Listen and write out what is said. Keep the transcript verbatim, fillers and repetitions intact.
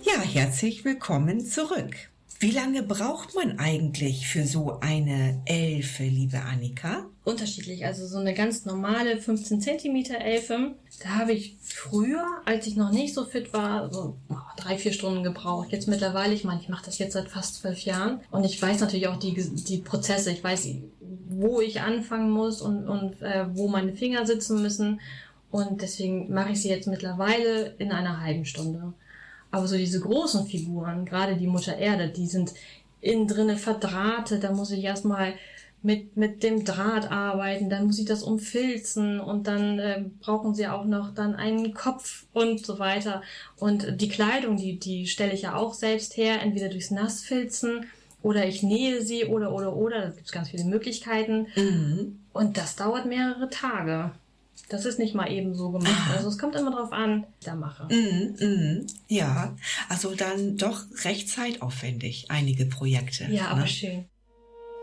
Ja, herzlich willkommen zurück. Wie lange braucht man eigentlich für so eine Elfe, liebe Annika? Unterschiedlich, also so eine ganz normale fünfzehn Zentimeter Elfe, da habe ich früher, als ich noch nicht so fit war, so oh, drei, vier Stunden gebraucht. Jetzt mittlerweile, ich meine, ich mache das jetzt seit fast zwölf Jahren und ich weiß natürlich auch die, die Prozesse, ich weiß, wo ich anfangen muss und, und äh, wo meine Finger sitzen müssen und deswegen mache ich sie jetzt mittlerweile in einer halben Stunde. Aber so diese großen Figuren, gerade die Mutter Erde, die sind innen drinne verdrahtet, da muss ich erstmal mit mit dem Draht arbeiten, dann muss ich das umfilzen und dann äh, brauchen sie auch noch dann einen Kopf und so weiter. Und die Kleidung, die die stelle ich ja auch selbst her, entweder durchs Nassfilzen oder ich nähe sie oder oder oder, da gibt es ganz viele Möglichkeiten. Mhm. Und das dauert mehrere Tage. Das ist nicht mal eben so gemacht. Also es kommt immer drauf an, da mache. Mm, mm, ja, also dann doch recht zeitaufwendig, einige Projekte. Ja, aber ne? schön.